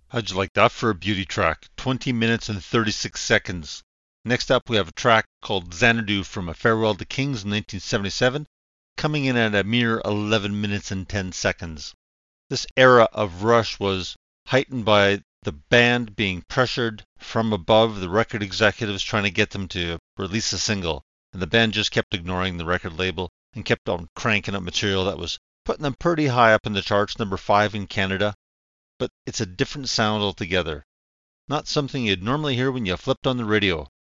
How'd you like that for a beauty track? 20 minutes and 36 seconds. Next up, we have a track called Xanadu from A Farewell to Kings in 1977, coming in at a mere 11 minutes and 10 seconds. This era of Rush was heightened by the band being pressured from above, the record executives trying to get them to release a single, and the band just kept ignoring the record label and kept on cranking up material that was putting them pretty high up in the charts, number 5 in Canada. But it's a different sound altogether. Not something you'd normally hear when you flipped on the radio.